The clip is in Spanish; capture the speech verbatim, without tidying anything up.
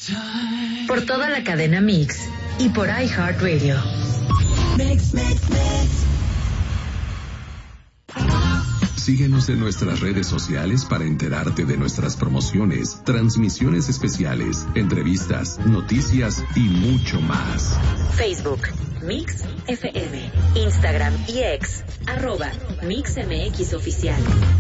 Por toda la cadena Mix y por iHeartRadio. Mix, mix, mix. Síguenos en nuestras redes sociales para enterarte de nuestras promociones, transmisiones especiales, entrevistas, noticias y mucho más. Facebook, Mix F M. Instagram y X, arroba Mix M X Oficial.